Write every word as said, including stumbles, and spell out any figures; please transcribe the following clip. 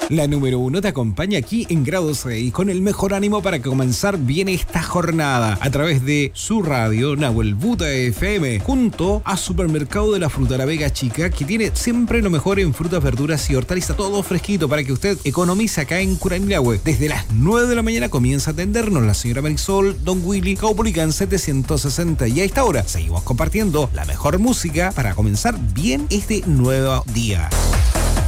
La número uno te acompaña aquí en Grado seis con el mejor ánimo para comenzar bien esta jornada a través de su radio Nahuel Buta F M junto a Supermercado de la Fruta La Vega Chica, que tiene siempre lo mejor en frutas, verduras y hortalizas, todo fresquito para que usted economice acá en Curanilahue. Desde las nueve de la mañana comienza a atendernos la señora Marisol, Don Willy, Caupolicán setecientos sesenta, y a esta hora seguimos compartiendo la mejor música para comenzar bien este nuevo día.